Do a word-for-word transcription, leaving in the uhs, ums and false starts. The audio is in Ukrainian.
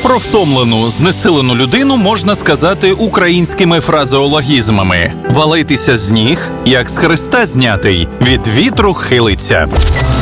Про втомлену, знесилену людину можна сказати українськими фразеологізмами: валитися з ніг, як з хреста знятий, від вітру хилиться.